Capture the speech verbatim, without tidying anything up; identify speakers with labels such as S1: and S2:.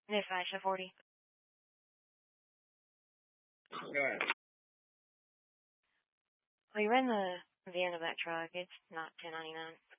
S1: Dispatch to forty.
S2: Go ahead.
S1: We ran the V I N of that truck. It's not ten ninety-nine.